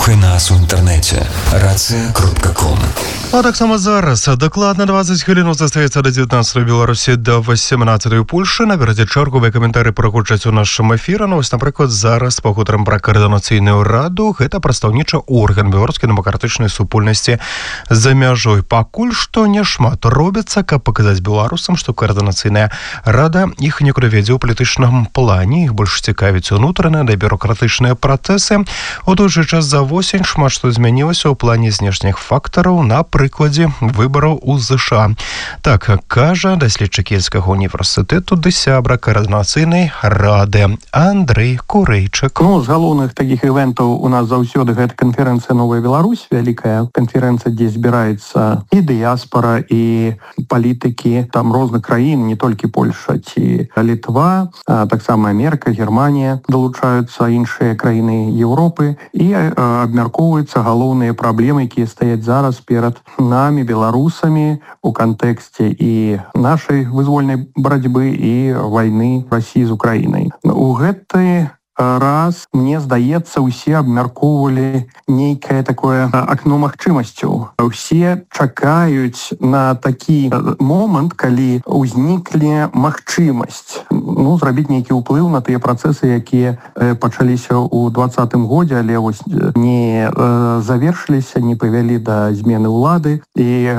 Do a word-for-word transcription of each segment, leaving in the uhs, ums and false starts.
Слухай нас у інтэрнэце рацыя кропка ком. А таксама зараз дакладна двадцать хвілін застаецца да дзевятнаццатай Беларусі да восемнаццатай у Польшы. Наберце чарговыя каментары прагучаць у нашым эфіры. Ну, вось, напрыклад, зараз пагутарым пра каардынацыйную раду. Гэта прадстаўнічы орган беларускай дэмакратычнай супольнасці за мяжой. Пакуль што няшмат робіцца, каб паказаць беларусам, што каардынацыйная рада іх некуды вядзе ў палітычным плане. Іх больш цікавіць унутраныя да бюрократычныя працэсы. У той жа час за восень шмат што змянілася ў плане знешніх фактараў на прыкладзе выбараў у ЗША. Так кажа даследчык Ельскага універсітэту ды сябра каардынацыйнай рады Андрэй Курэйчык. Ну, з галоўных такіх івентаў у нас заўсёды гэта канферэнцыя «Новая Беларусь», вялікая канферэнцыя, дзе збіраецца і дыяспара, і палітыкі там розных краін, не толькі Польша ці Літва, а таксама Амерыка, Германія далучаюцца, іншыя краіны Еўропы, і абмяркоўваюцца галоўныя праблемы, якія стаяць зараз перад намі, беларусамі, у кантэксце і нашай вызвольнай барацьбы і вайны Расіі з Украінай. У гэты раз, мне здаецца, усе абмяркоўвалі нейкае такое акно магчымасцяў. Усе чакаюць на такі момант, калі ўзніклі магчымасць ну, зрабіць нейкі ўплыў на тыя працэсы, якія пачаліся ў двадцатым годзе, але вось не завершыліся, не прывялі да змены ўлады. І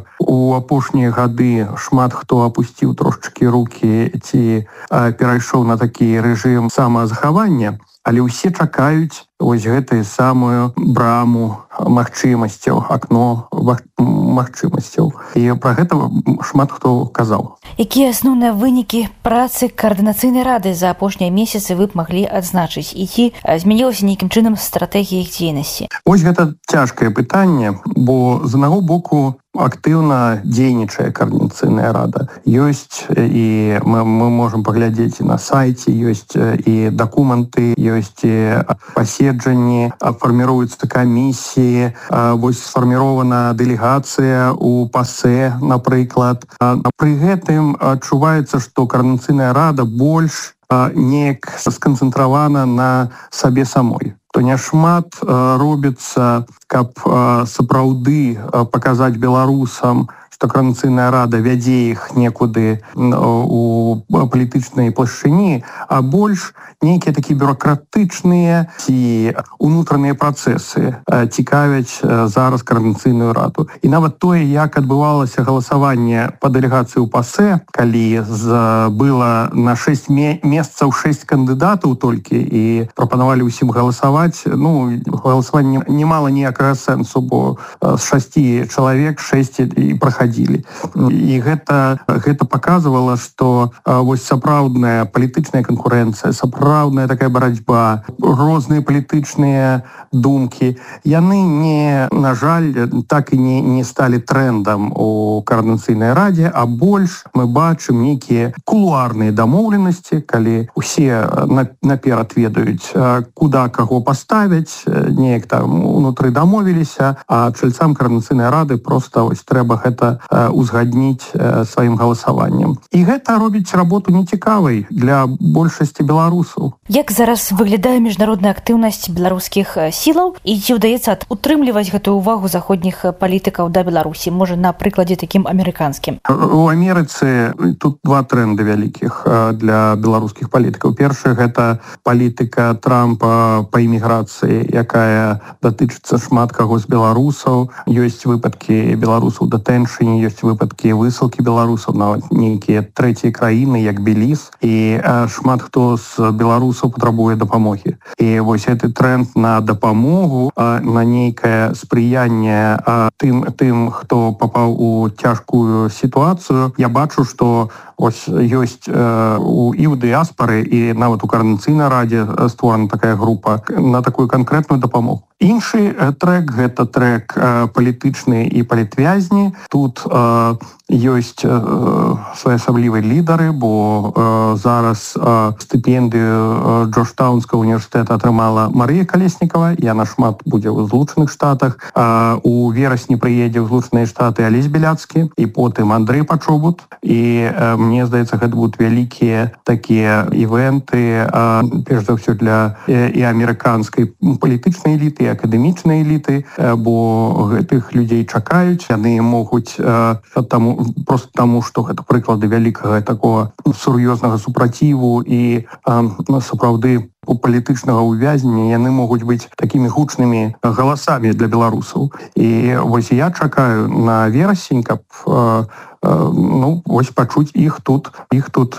у апошнія гады шмат хто апусціў трошачкі рукі ці перайшоў на такі рэжым самазахавання, але ўсе чакаюць вось гэтую самую браму магчымасцяў, акно магчымасцяў. І пра гэта шмат хто казаў. Якія асноўныя вынікі працы каардынацыйнай рады за апошнія месяцы вы б маглі адзначыць? І ці змянілася нейкім чынам стратэгія іх дзейнасці? Вось гэта цяжкае пытанне, бо з аднаго боку актыўна дзейнічае каардынацыйная рада. Ёсць і мы, мы можам паглядзець і на сайце, ёсць і дакументы, ёсць і паседжанні, фарміруюцца камісіі, вось сфармірована дэлегацыя у ПАСЕ, напрыклад. Пры гэтым адчуваецца, што каардынацыйная рада больш неяк сканцэнтравана на сабе самой. То няшмат робіцца, каб сапраўды паказаць беларусам, што каардынацыйная рада вядзе іх некуды у палітычнай плашчыні, а больш нейкія такія бюрократычныя ці унутраныя працэсы цікавяць зараз каардынацыйную раду. І нават тое, як адбывалася галасаванне па дэлегацыі ў ПАСЕ, калі было на шэсць месцаў шэсць кандыдатаў толькі і прапанавалі ўсім галасаваць, ну, галасаванне не мала ніякага сэнсу, бо з шасці чалавек шэсць і праходзілі. І гэта, гэта паказвала, што вось сапраўдная палітычная канкурэнцыя, сапраўдная такая барацьба, розныя палітычныя думкі, яны не, на жаль, так і не, не сталі трендам у каардынацыйнай радзе, а больш мы бачым нейкія кулуарныя дамоўленасці, калі усе наперад ведаюць, куды каго паставяць, неяк там унутры дамовіліся, а чальцам каардынацыйнай рады проста вось трэба гэта узгадніць сваім галасаваннем. І гэта робіць работу нецікавай для большасці беларусаў. Як зараз выглядае міжнародная актыўнасць беларускіх сілаў і ці ўдаецца утрымліваць гэтую увагу заходніх палітыкаў да Беларусі, можа, на прыкладзе такім амерыканскім? У Амерыцы тут два тренды вялікіх для беларускіх палітыкаў. Першы — гэта палітыка Трампа па іміграцыі, якая датычыцца шмат каго з беларусаў. Ёсць выпадкі беларусаў у дэтэншыне, ёсць выпадкі высылкі беларусаў на нейкія трэція краіны, як Беліз, і шмат хто з беларусаў патрабуе дапамогі. І вось гэты тренд на дапамогу, на нейкае спрыянне тым, тым, хто папаў у цяжкую сітуацыю, я бачу, што ось ёсць у і ў дыяспары, і нават у каардынацыйнай радзе створана такая група на такую канкрэтную дапамогу. Іншы трек — гэта трек палітычны і палітвязні. Тут ёсць своеасаблівыя лідары, бо зараз стыпендыю Джорджтаунскага універсітэта атрымала Марыя Калеснікава, яна шмат будзе ў Злучаных Штатах. У верасні прыедзе ў Злучаныя Штаты Алесь Беляцкі і потым Андрэй Пачобут. І мне здаецца, гэта будуць вялікія такія івенты, перш за ўсё для і амерыканскай палітычнай эліты, і акадэмічнай эліты, бо гэтых людзей чакаюць, яны могуць таму, просто таму, што гэта прыклады вялікага такого сур'ёзнага супраціву і сапраўды у палітычнага ўвязнення, яны могуць быць такімі гучнымі галасамі для беларусаў. І вось я чакаю на верасень, каб ну, вось пачуць іх тут, іх тут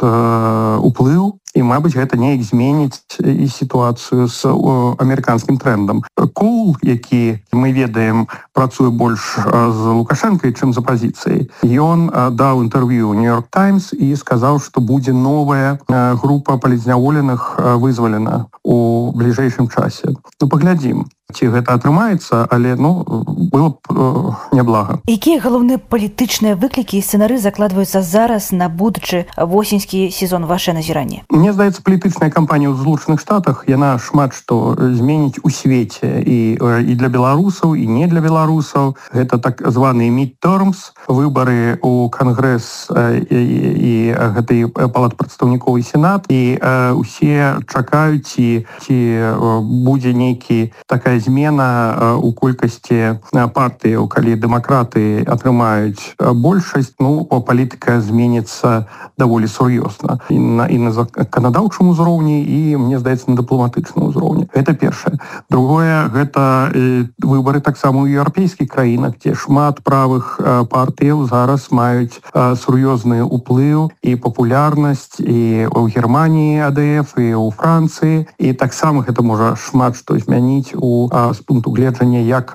уплыў. І, мабыць, гэта неяк зменіць і сітуацыю з амерыканскім трэндам. Коул, які, мы ведаем, працуе больш з Лукашэнкай, чым з апазіцыяй, ён даў інтэрв'ю Нью-Йорк Таймс і сказаў, што будзе новая група палітзняволеных вызвалена у бліжэйшым часе. Ну, паглядзім, ці гэта атрымаецца, але, ну, было б э, няблага. Якія галоўныя палітычныя выклікі і сцэнары закладваюцца зараз на будучы восеньскі сезон, ваше назіранне? Мне здаецца, палітычная кампанія ў Злучаных Штатах, яна шмат што зменіць у свеце і, і для беларусаў, і не для беларусаў. Гэта так званыя midterms, выбары ў Кангрэс і, і гэтай палат прадстаўнікоў і сенат, і э, усе чакаюць, ці, ці будзе нейкі такая змена у колькасці партыяў, калі дэмакраты атрымаюць большасць, ну, палітыка зменіцца даволі сур'ёзна і на, і на заканадаўчым узроўні, і, мне здаецца, на дыпламатычным узроўні. Гэта першае. Другое, гэта выбары таксама ў еўрапейскіх краінах, дзе шмат правых партыяў зараз маюць сур'ёзны ўплыў і папулярнасць і ў Германіі А Дэ Эф, і ў Францыі, і таксама гэта можа шмат што змяніць у з пункту гледжання, як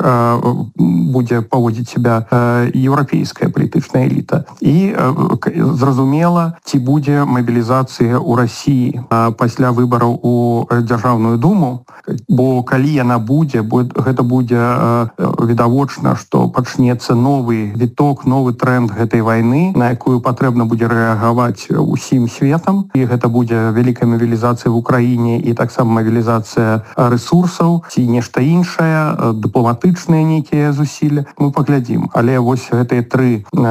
будзе паводзіць себя еўрапейская палітычная эліта. І зразумела, ці будзе мабілізацыя ў Расіі пасля выбараў у Дзяржаўную думу, бо калі яна будзе, гэта будзе відавочна, што пачнецца новы віток, новы тренд гэтай вайны, на якую патрэбна будзе рэагаваць усім светам. І гэта будзе вялікая мабілізацыя в Украіне і таксама мабілізацыя рэсурсаў, ці нешта іншае, дыпламатычныя нейкія зусілля. Мы паглядзім. Але вось гэтыя тры